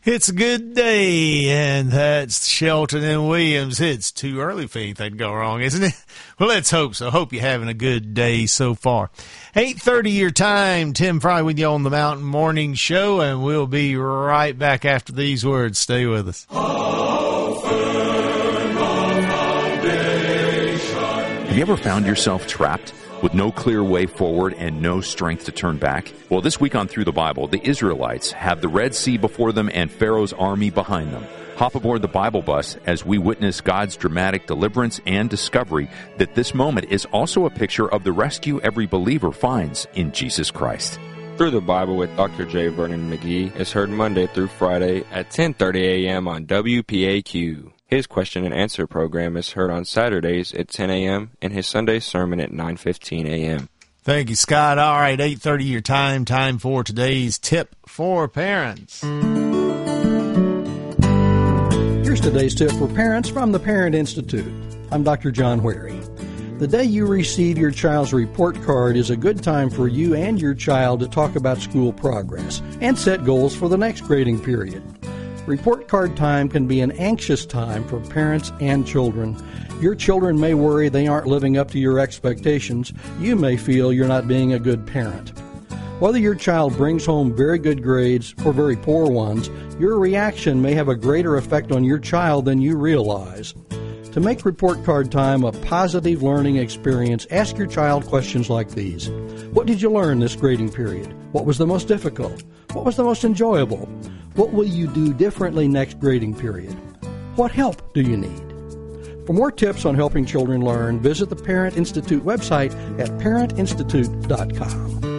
It's a good day, and that's Shelton and Williams. It's too early for anything to go wrong, isn't it? Well, let's hope so. Hope you're having a good day so far. 8:30 your time. Tim Fry with you on the Mountain Morning Show, and we'll be right back after these words. Stay with us. Have you ever found yourself trapped with no clear way forward and no strength to turn back? Well, this week on Through the Bible, the Israelites have the Red Sea before them and Pharaoh's army behind them. Hop aboard the Bible bus as we witness God's dramatic deliverance and discovery that this moment is also a picture of the rescue every believer finds in Jesus Christ. Through the Bible with Dr. J. Vernon McGee is heard Monday through Friday at 10:30 a.m. on WPAQ. His question and answer program is heard on Saturdays at 10 a.m. and his Sunday sermon at 9:15 a.m. Thank you, Scott. All right, 8:30 your time. Time for today's tip for parents. Here's today's tip for parents from the Parent Institute. I'm Dr. John Wherry. The day you receive your child's report card is a good time for you and your child to talk about school progress and set goals for the next grading period. Report card time can be an anxious time for parents and children. Your children may worry they aren't living up to your expectations. You may feel you're not being a good parent. Whether your child brings home very good grades or very poor ones, your reaction may have a greater effect on your child than you realize. To make report card time a positive learning experience, ask your child questions like these. What did you learn this grading period? What was the most difficult? What was the most enjoyable? What will you do differently next grading period? What help do you need? For more tips on helping children learn, visit the Parent Institute website at parentinstitute.com.